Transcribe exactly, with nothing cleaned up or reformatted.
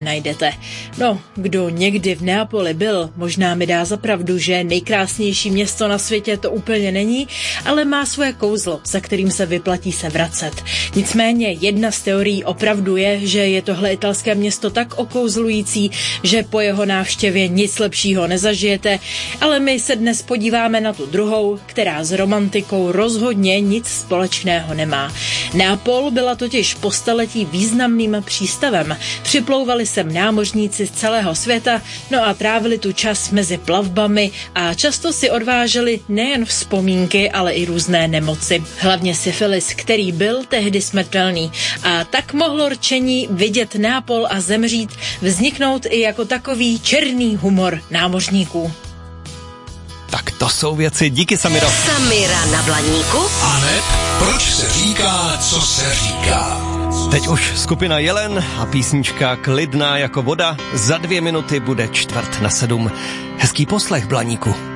najdete. No, kdo někdy v Neapoli byl, možná mi dá za pravdu, že nejkrásnější město na světě to úplně není, ale má svoje kouzlo, za kterým se vyplatí se vracet. Nicméně jedna z teorií opravdu je, že je tohle italské město tak okouzlující, že po jeho návštěvě nic lepšího nezažijete, ale my se dnes podíváme na tu druhou, která s romantikou rozhodně nic společného nemá. Neapol byla totiž po staletí významným přístavem. Připlouvali sem námořníci z celého světa, no a trávili tu čas mezi plavbami a často si odváželi nejen vzpomínky, ale i různé nemoci. Hlavně syfilis, který byl tehdy smrtelný. A tak mohlo rčení vidět Neapol a zemřít vzniknout i jako takový černý humor námořníků. Tak to jsou věci, díky Samiro. Samira na Blaníku. A ne, proč se říká, co se říká. Teď už skupina Jelen a písnička Klidná jako voda. Za dvě minuty bude čtvrt na sedm. Hezký poslech, Blaníku.